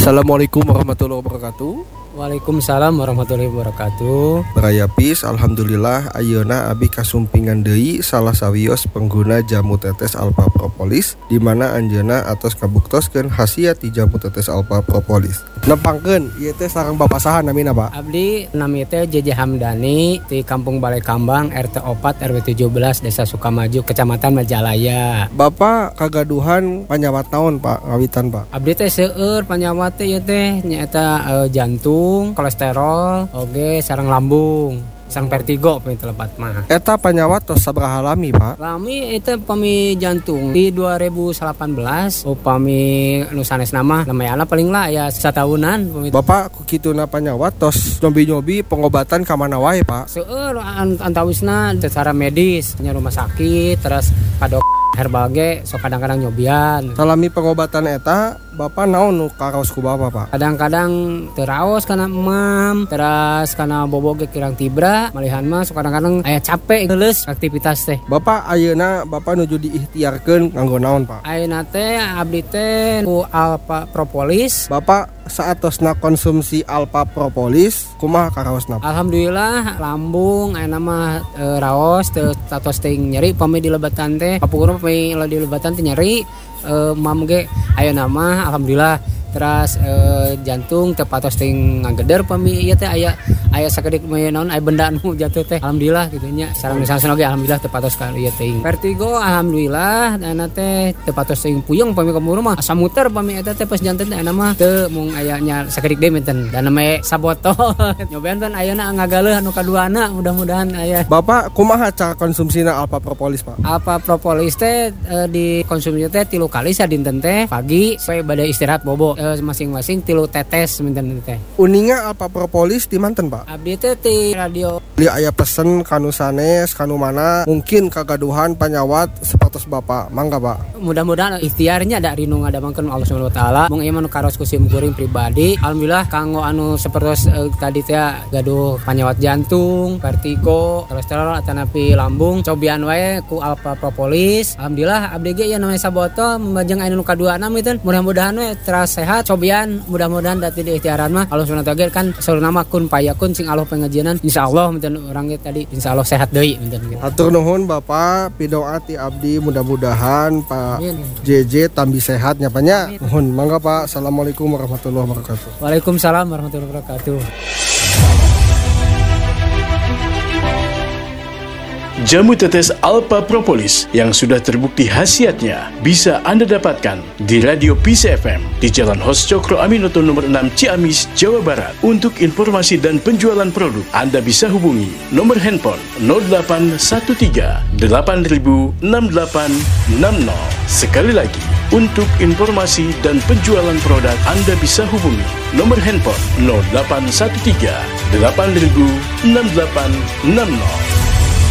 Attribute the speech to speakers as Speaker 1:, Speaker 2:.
Speaker 1: Assalamualaikum warahmatullahi wabarakatuh.
Speaker 2: Waalaikumsalam warahmatullahi wabarakatuh.
Speaker 1: Beraya pis, alhamdulillah ayeuna abi kasumpingan deui salah sawios pengguna jamu tetes alpha propolis di mana anjeunna atos kabuktoskeun khasiat ti jamu tetes alpha propolis. Nempangkeun ieu teh sareng Bapak saha namina, Pak?
Speaker 2: Abdi nami teh JJ Hamdani di Kampung Balai Kambang RT 4 RW 17 Desa Sukamaju Kecamatan Majalaya.
Speaker 1: Bapak kagaduhan panyawat naon, Pak? Ngawitan, Pak?
Speaker 2: Abdi teh seueur panyawat teh ieu teh nyaeta jantung, kolesterol, oge sareng lambung. Sang vertigo pami telepat mah.
Speaker 1: Eta panyawat tos sabaraha lami, Pak?
Speaker 2: Lami itu pami jantung di 2018 upami nu sanes nama anak paling lah ya satahunan pami.
Speaker 1: Bapak ku kituna panyawat tos nyobi-nyobi pengobatan ka mana wae, Pak?
Speaker 2: Seueur antawisna secara medis nya rumah sakit terus kadok herbal ge sok kadang-kadang nyobian.
Speaker 1: Salami pengobatan eta Bapak naon nu karaos ku Bapak, Pak?
Speaker 2: Kadang-kadang teraos kana emam, terus kana bobo ge kirang tibra, malihan mah sok kadang-kadang aya capek geuleuh aktivitas teh.
Speaker 1: Bapak ayeuna Bapak nuju diikhtiarkeun nganggo naon, Pak?
Speaker 2: Ayeuna teh abdi teh ku alpha propolis.
Speaker 1: Bapak saatosna konsumsi alpha propolis kumaha karaosna?
Speaker 2: Alhamdulillah lambung ayeuna mah raos teu tatos teuing nyeri pami di lebatan teh. Kapungkurna pami di lebatan teh nyeri. Mam ge ayeuna mah alhamdulillah terus jantung tepatos teuing ngageder pami ieu teh aya sakedik naon aya benda anu jatuh teh alhamdulillah kitu nya sareng misalna ge alhamdulillah tepatos ka ieu teuing vertigo alhamdulillah ayeuna teh tepatos teuing puyeng pami ka murah mah asa muter pami eta teh pas janten teh ayeuna mah teu mung aya nya sakedik deui menten dan nama sabotol nyobaean pan ayeuna ngagaleuh anu kaduana mudah-mudahan aya.
Speaker 1: Bapak kumaha cara konsumsina alpha propolis, Pak?
Speaker 2: Alpha propolis teh dikonsumsi teh 3 kali sadinten teh pagi supaya bade istirahat bobo masing-masing 3 tetes minten teh.
Speaker 1: Uninga alpha propolis di manten, Pak?
Speaker 2: Abdi teh ti radio.
Speaker 1: Li aya pesen kanu sanes kanu mana mungkin kagaduhan panyawat sapertos Bapak. Mangga, Pak.
Speaker 2: Mudah-mudahan ikhtiarnya ada rinu ngadamangkeun Allah Subhanahu wa taala. Mung ieu mah nu karos ku sim kuring pribadi. Alhamdulillah kanggo anu sapertos tadi teh gaduh panyawat jantung, vertigo, kolesterol atanapi lambung, cobian wae ku alpha propolis. Alhamdulillah abdi ge ieu namanya sabotol membajeng anu kaduana meuteun. Mudah-mudahan we teras sehat cobian mudah-mudahan dati di ikhtiaran mah Allah Subhanahu wa taala kan sauruna mah kun payakun sing Allah pengajianan insyaallah meuteun urang ge tadi insyaallah sehat deui meuteun gitu.
Speaker 1: Hatur nuhun Bapak pidoa ti abdi mudah-mudahan Pak JJ tambi sehat nya Pak nya. Nuhun mangga Pak. Assalamualaikum warahmatullahi wabarakatuh.
Speaker 2: Waalaikumsalam warahmatullahi wabarakatuh.
Speaker 3: Jamu tetes alpha propolis yang sudah terbukti khasiatnya bisa Anda dapatkan di Radio Peace FM di Jalan Hos Cokro Aminoto nomor 6 Ciamis, Jawa Barat. Untuk informasi dan penjualan produk, Anda bisa hubungi nomor handphone 0813 8000 6860. Sekali lagi, untuk informasi dan penjualan produk, Anda bisa hubungi nomor handphone 0813 8000 6860.